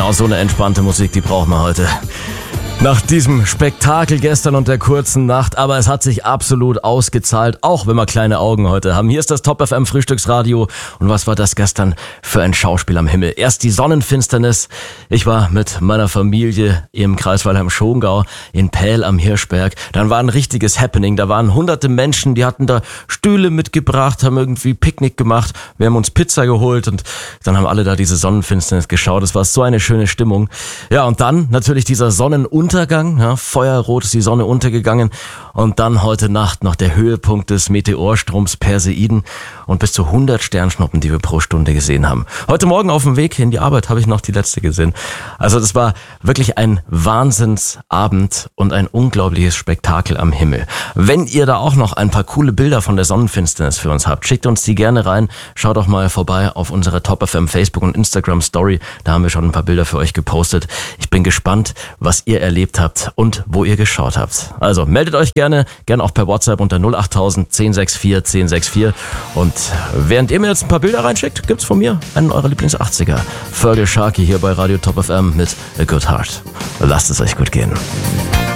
Genau so eine entspannte Musik, die brauchen wir heute. Nach diesem Spektakel gestern und der kurzen Nacht, aber es hat sich absolut ausgezahlt, auch wenn wir kleine Augen heute haben. Hier ist das Top FM Frühstücksradio und was war das gestern für ein Schauspiel am Himmel? Erst die Sonnenfinsternis, ich war mit meiner Familie im Kreis Weilheim-Schongau in Pähl am Hirschberg, dann war ein richtiges Happening, da waren hunderte Menschen, die hatten da Stühle mitgebracht, haben irgendwie Picknick gemacht, wir haben uns Pizza geholt und dann haben alle da diese Sonnenfinsternis geschaut, es war so eine schöne Stimmung. Ja, und dann natürlich dieser Sonnenuntergang, ja, feuerrot ist die Sonne untergegangen und dann heute Nacht noch der Höhepunkt des Meteorstroms Perseiden und bis zu 100 Sternschnuppen, die wir pro Stunde gesehen haben. Heute Morgen auf dem Weg in die Arbeit habe ich noch die letzte gesehen. Also das war wirklich ein Wahnsinnsabend und ein unglaubliches Spektakel am Himmel. Wenn ihr da auch noch ein paar coole Bilder von der Sonnenfinsternis für uns habt, schickt uns die gerne rein. Schaut doch mal vorbei auf unserer Top FM Facebook und Instagram Story. Da haben wir schon ein paar Bilder für euch gepostet. Ich bin gespannt, was ihr erlebt habt und wo ihr geschaut habt. Also meldet euch gerne auch per WhatsApp unter 08000 1064 1064 und während ihr mir jetzt ein paar Bilder reinschickt, gibt's von mir einen eurer Lieblings-80er. Fergal Sharkey hier bei Radio Top FM mit A Good Heart. Lasst es euch gut gehen.